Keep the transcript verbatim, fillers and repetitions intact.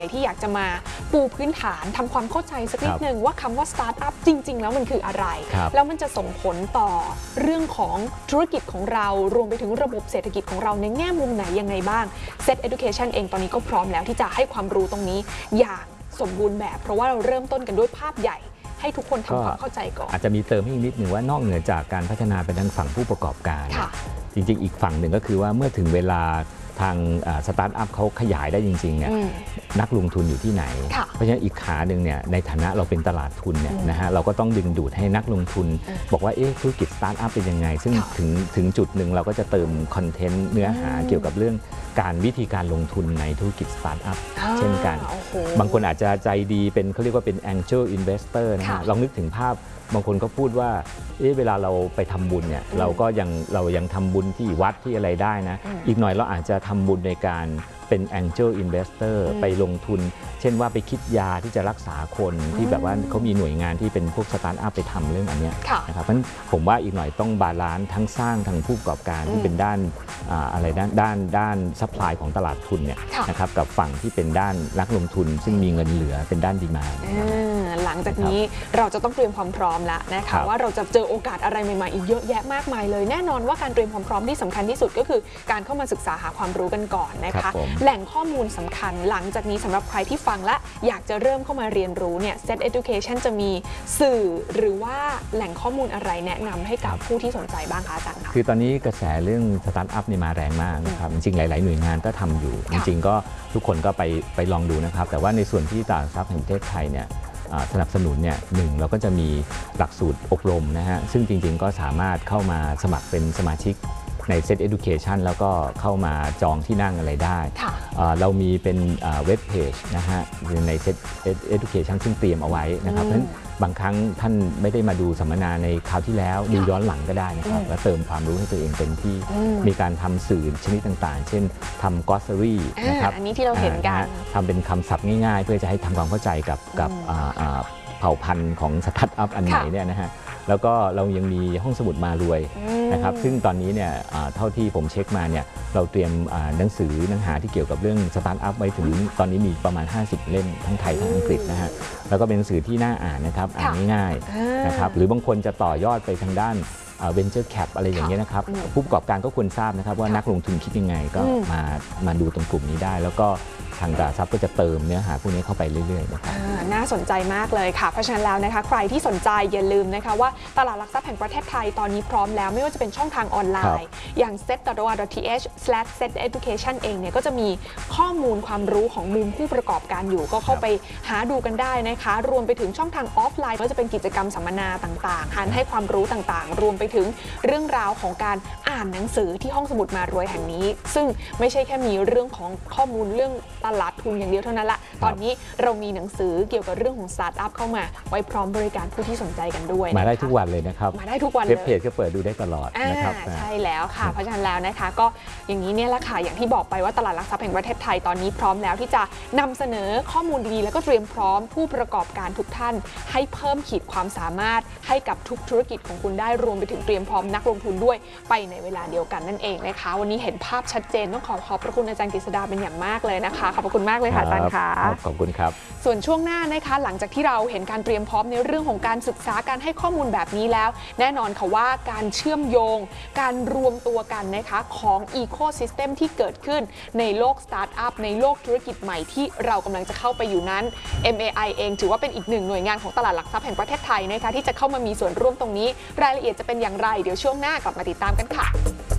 ที่อยากจะมาปูพื้นฐานทำความเข้าใจสักนิดนึงว่าคำว่าสตาร์ทอัพจริงๆแล้วมันคืออะไรแล้วมันจะส่งผลต่อเรื่องของธุรกิจของเรารวมไปถึงระบบเศรษฐกิจของเราในแง่มุมไหนยังไงบ้าง เซ็ต Education เองตอนนี้ก็พร้อมแล้วที่จะให้ความรู้ตรงนี้อย่างสมบูรณ์แบบเพราะว่าเราเริ่มต้นกันด้วยภาพใหญ่ให้ทุกคนทำความเข้าใจก่อนอาจจะมีเติมให้อีกนิดหนึ่งว่านอกเหนือจากการพัฒนาไปทางฝั่งผู้ประกอบการจริงๆอีกฝั่งหนึ่งก็คือว่าเมื่อถึงเวลาทางสตาร์ทอัพเขาขยายได้จริงๆเนี่ยนักลงทุนอยู่ที่ไหนเพราะฉะนั้นอีกขาหนึ่งเนี่ยในฐานะเราเป็นตลาดทุนเนี่ยนะฮะเราก็ต้องดึงดูดให้นักลงทุนบอกว่าเอ๊ะธุรกิจสตาร์ทอัพเป็นยังไงซึ่งถึงถึงจุดหนึ่งเราก็จะเติมคอนเทนต์เนื้อหาเกี่ยวกับเรื่องการวิธีการลงทุนในธุรกิจสตาร์ทอัพเช่นกันบางคนอาจจะใจดีเป็นเขาเรียกว่าเป็น Angel Investor นะฮะลองนึกถึงภาพบางคนก็พูดว่าเอ๊ะเวลาเราไปทำบุญเนี่ยเราก็ยังเรายังทำบุญที่วัดที่อะไรได้นะอีกหน่อยเราอาจจะทำบุญในการเป็น Angel Investor ไปลงทุนเช่นว่าไปคิดยาที่จะรักษาคนที่แบบว่าเขามีหน่วยงานที่เป็นพวกสตาร์ทอัพไปทำเรื่องอันนี้นะครับเพราะฉะนั้นผมว่าอีกหน่อยต้องบาลานซ์ทั้งสร้างทั้งผู้ประกอบการที่เป็นด้านอะไรด้านด้านด้านซัพพลายของตลาดทุนเนี่ยนะครับกับฝั่งที่เป็นด้านนักลงทุนซึ่งมีเงินเหลือเป็นด้านดีมานด์หลังจากนี้เราจะต้องเตรียมความพร้อมแล้วนะคะว่าเราจะเจอโอกาสอะไรใหม่ๆอีกเยอะแยะมากมายเลยแน่นอนว่าการเตรียมความพร้อมที่สำคัญที่สุดก็คือการเข้ามาศึกษาหาความรู้กันก่อนนะคะแหล่งข้อมูลสำคัญหลังจากนี้สำหรับใครที่ฟังและอยากจะเริ่มเข้ามาเรียนรู้เนี่ย เซ็ต Education จะมีสื่อหรือว่าแหล่งข้อมูลอะไรแนะนำให้กับผู้ที่สนใจบ้างคะอาจารย์คะคือตอนนี้กระแสเรื่องสตาร์ทอัพนี่มาแรงมากนะครับจริงๆหลายๆหน่วยงานก็ทำอยู่จริงๆก็ทุกคนก็ไปไปลองดูนะครับแต่ว่าในส่วนที่ตลาดหลักทรัพย์แห่งประเทศไทยเนี่ยสนับสนุนเนี่ยหนึ่งเราก็จะมีหลักสูตรอบรมนะฮะซึ่งจริงๆก็สามารถเข้ามาสมัครเป็นสมาชิกใน เซ็ต Education แล้วก็เข้ามาจองที่นั่งอะไรได้เรามีเป็นเว็บเพจนะฮะใน เซ็ต Education ซึ่งเตรียมเอาไว้นะครับเพราะฉะนั้นบางครั้งท่านไม่ได้มาดูสัมมนาในคราวที่แล้วดูย้อนหลังก็ได้นะครับแล้วเติมความรู้ให้ตัวเองเต็มที่มีการทำสื่อชนิดต่างๆเช่นทำ glossary นะครับอันนี้ที่เราเห็นกันทำเป็นคำศัพท์ง่ายๆเพื่อจะให้ทำความเข้าใจกับกับเผ่าพันธุ์ของสตาร์ทอัพอันไหนเนี่ยนะฮะแล้วก็เรายังมีห้องสมุดมารวยนะครับซึ่งตอนนี้เนี่ยเท่าที่ผมเช็คมาเนี่ยเราเตรียมหนังสือเนื้อหาที่เกี่ยวกับเรื่องสตาร์ทอัพไว้ถึงตอนนี้มีประมาณห้าสิบเล่มทั้งไทยทั้งอังกฤษนะฮะแล้วก็เป็นหนังสือที่น่าอ่านนะครับอ่านง่ายๆนะครับหรือบางคนจะต่อยอดไปทางด้านVenture Cap อะไรอย่างเงี้ยนะครับผู้ประกอบการก็ควรทราบนะครับว่านักลงทุนคิดยังไงก็มามาดูตรงกลุ่มนี้ได้แล้วก็ทางตลาดทรัพย์ก็จะเติมเนื้อหาพวกนี้เข้าไปเรื่อยๆนะครับน่าสนใจมากเลยค่ะเพราะฉะนั้นแล้วนะคะใครที่สนใจอย่าลืมนะคะว่าตลาดหลักทรัพย์แห่งประเทศไทยตอนนี้พร้อมแล้วไม่ว่าจะเป็นช่องทางออนไลน์อย่าง เซ็ต ดอท โอ อาร์ ดอท ที เอช สแลช เซ็ต เอดูเคชัน เองเนี่ยก็จะมีข้อมูลความรู้ของมุมผู้ประกอบการอยู่ก็เข้าไปหาดูกันได้นะคะรวมไปถึงช่องทางออฟไลน์ก็จะเป็นกิจกรรมสัมมนาต่างๆการให้ความรู้ต่างๆรวมไปถึงเรื่องราวของการอ่านหนังสือที่ห้องสมุดมารวยแห่งนี้ซึ่งไม่ใช่แค่มีเรื่องของข้อมูลเรื่องตลาดทุนอย่างเดียวเท่านั้นละตอนนี้เรามีหนังสือเกี่ยวกับเรื่องของสตาร์ทอัพเข้ามาไว้พร้อมบริการผู้ที่สนใจกันด้วยมาได้ทุกวันเลยนะครับมาได้ทุกวันเลยเว็บเพจก็เปิดดูได้ตลอดนะครับใช่แล้วค่ะเพราะฉะนั้นแล้วนะคะก็อย่างนี้เนี่ยแหละค่ะอย่างที่บอกไปว่าตลาดหลักทรัพย์แห่งประเทศไทยตอนนี้พร้อมแล้วที่จะนำเสนอข้อมูลดีๆแล้วก็เตรียมพร้อมผู้ประกอบการทุกท่านให้เพิ่มขีดความสามารถให้กับทุกธุรกิจของคุณได้รวมไปถึงเตรียมพร้อมนักลงทุนด้วยไปในเวลาเดียวกันนั่นเองนะคะวันนี้เห็นภาพชัดเจนต้องขอขอบพระคุณอาจารย์กฤษดาเป็นอย่างมากเลยนะคะขอบพระคุณมากเลยค่ะอาจารย์ค่ะขอบคุณครับส่วนช่วงหน้านะคะหลังจากที่เราเห็นการเตรียมพร้อมในเรื่องของการศึกษาการให้ข้อมูลแบบนี้แล้วแน่นอนค่ะว่าการเชื่อมโยงการรวมตัวกันนะคะของอีโคซิสเต็มที่เกิดขึ้นในโลกสตาร์ทอัพในโลกธุรกิจใหม่ที่เรากำลังจะเข้าไปอยู่นั้น เอ็ม เอ ไอ เองถือว่าเป็นอีกหนึ่งหน่วยงานของตลาดหลักทรัพย์แห่งประเทศไทยนะคะที่จะเข้ามามีส่วนร่วมตรงนี้รายละเอียดจะเป็นอย่างไรเดี๋ยวช่วงหน้ากลับมาติดตามกันค่ะ